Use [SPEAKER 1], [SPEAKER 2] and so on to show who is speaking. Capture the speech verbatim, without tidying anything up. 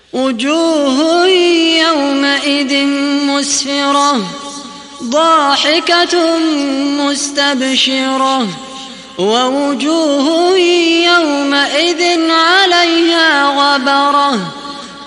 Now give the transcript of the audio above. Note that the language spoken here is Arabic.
[SPEAKER 1] وجوه يومئذ مسفرة ضاحكة مستبشرة ووجوه يومئذ عليها غبرة